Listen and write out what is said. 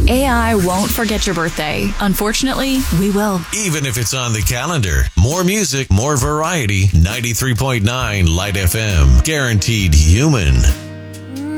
AI won't forget your birthday. Unfortunately, we will. Even if it's on the calendar. More music, more variety. 93.9 Light FM. Guaranteed human.